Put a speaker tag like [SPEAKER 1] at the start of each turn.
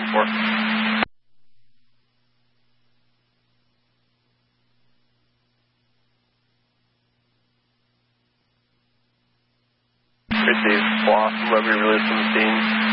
[SPEAKER 1] 4. Received. Lost. Webby released from the scene.